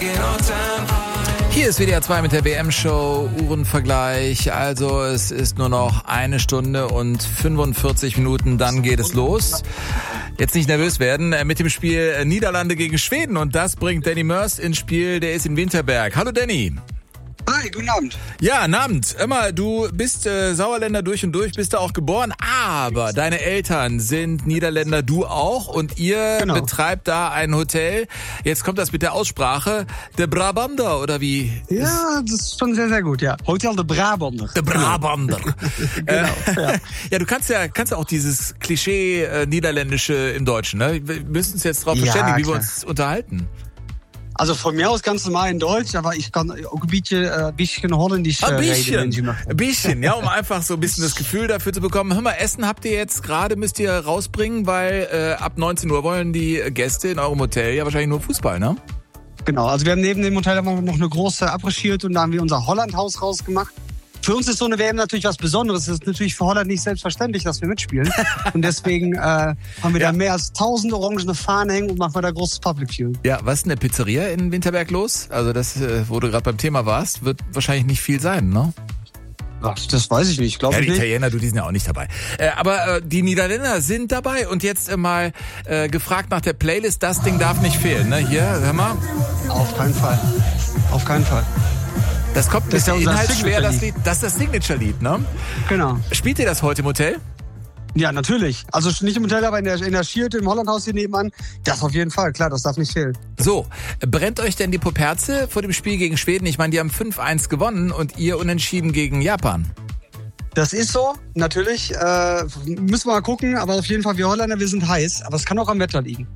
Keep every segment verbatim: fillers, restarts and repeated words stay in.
Hier ist W D R zwei mit der W M-Show, Uhrenvergleich. Also es ist nur noch eine Stunde und fünfundvierzig Minuten, dann geht es los. Jetzt nicht nervös werden mit dem Spiel Niederlande gegen Schweden. Und das bringt Danny Mörs ins Spiel, der ist in Winterberg. Hallo Danny. Hi, guten Abend. Ja, guten Abend. Immer, du bist äh, Sauerländer durch und durch, bist da auch geboren, aber deine Eltern sind Niederländer, du auch, und ihr genau. betreibt da ein Hotel. Jetzt kommt das mit der Aussprache. De Brabander, oder wie? Ja, das ist schon sehr, sehr gut, ja. Hotel de Brabander. De Brabander. Genau, ja. Ja, du kannst ja kannst ja auch dieses Klischee äh, Niederländische im Deutschen, ne? Wir müssen uns jetzt darauf verständigen, ja, wie wir uns unterhalten. Also von mir aus ganz normal in Deutsch, aber ich kann auch ein bisschen, äh, bisschen Holländisch äh, ein bisschen, reden, wenn Sie möchten. Ein bisschen, ja, um einfach so ein bisschen das Gefühl dafür zu bekommen. Hör mal, Essen habt ihr jetzt gerade, müsst ihr rausbringen, weil äh, ab neunzehn Uhr wollen die Gäste in eurem Hotel ja wahrscheinlich nur Fußball, ne? Genau, also wir haben neben dem Hotel noch eine große abregiert und da haben wir unser Holland-Haus rausgemacht. Für uns ist so eine W M natürlich was Besonderes. Es ist natürlich für Holland nicht selbstverständlich, dass wir mitspielen. Und deswegen äh, haben wir ja. da mehr als tausend orangene Fahnen hängen und machen wir da großes Public Viewing. Ja, was ist in der Pizzeria in Winterberg los? Also das, wo du gerade beim Thema warst, wird wahrscheinlich nicht viel sein, ne? Ach, das weiß ich nicht, glaube ja, ich nicht. nicht. Die Italiener, du, die sind ja auch nicht dabei. Äh, aber äh, die Niederländer sind dabei und jetzt äh, mal äh, gefragt nach der Playlist. Das Ding darf nicht fehlen, ne? Hier, hör mal. Auf keinen Fall. Auf keinen Fall. Das kommt das ist ja inhaltsschwer, das Lied. Das ist das Signature-Lied, ne? Genau. Spielt ihr das heute im Hotel? Ja, natürlich. Also nicht im Hotel, aber in der, in der Schierte, im Hollandhaus hier nebenan. Das auf jeden Fall, klar, das darf nicht fehlen. So, brennt euch denn die Poperze vor dem Spiel gegen Schweden? Ich meine, die haben fünf eins gewonnen und ihr unentschieden gegen Japan. Das ist so, natürlich. Äh, müssen wir mal gucken, aber auf jeden Fall, wir Holländer, wir sind heiß. Aber es kann auch am Wetter liegen.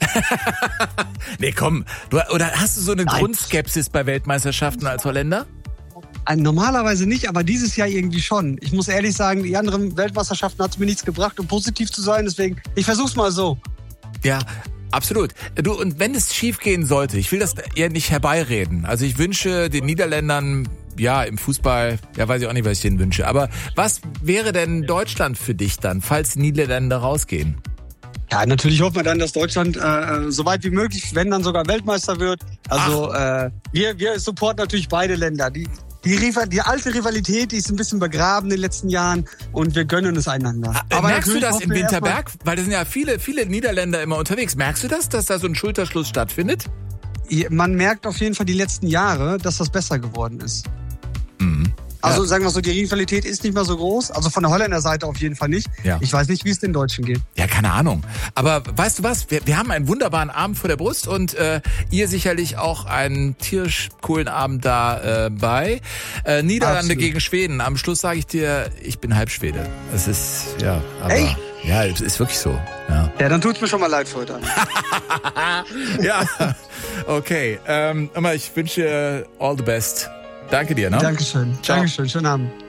Nee, komm. Du, oder hast du so eine Nein. Grundskepsis bei Weltmeisterschaften als Holländer? Normalerweise nicht, aber dieses Jahr irgendwie schon. Ich muss ehrlich sagen, die anderen Weltmeisterschaften hat es mir nichts gebracht, um positiv zu sein. Deswegen, ich versuch's mal so. Ja, absolut. Du, und wenn es schief gehen sollte, ich will das eher nicht herbeireden. Also ich wünsche den Niederländern, ja, im Fußball, ja, weiß ich auch nicht, was ich denen wünsche. Aber was wäre denn Deutschland für dich dann, falls die Niederländer rausgehen? Ja, natürlich hoffen wir dann, dass Deutschland äh, so weit wie möglich, wenn dann sogar Weltmeister wird. Also äh, wir, wir supporten natürlich beide Länder. Die, die, Rival, die alte Rivalität, die ist ein bisschen begraben in den letzten Jahren und wir gönnen es einander. Ah, Aber merkst du das in Winterberg? Weil da sind ja viele, viele Niederländer immer unterwegs. Merkst du das, dass da so ein Schulterschluss stattfindet? Man merkt auf jeden Fall die letzten Jahre, dass das besser geworden ist. Mhm. Also ja. sagen wir so, die Rivalität ist nicht mehr so groß. Also von der Holländer Seite auf jeden Fall nicht. Ja. Ich weiß nicht, wie es den Deutschen geht. Ja, keine Ahnung. Aber weißt du was? Wir, wir haben einen wunderbaren Abend vor der Brust und äh, ihr sicherlich auch einen tierisch coolen Abend da äh, bei. Äh, Niederlande Absolut. Gegen Schweden. Am Schluss sage ich dir, ich bin halb Schwede. Es ist, ja, aber... Echt? Ja, es ist wirklich so. Ja, ja, dann tut's mir schon mal leid für heute. Ja, okay. Ähm, ich wünsche all the best. Danke dir, ne? Dankeschön. Ciao. Dankeschön. Schönen Abend.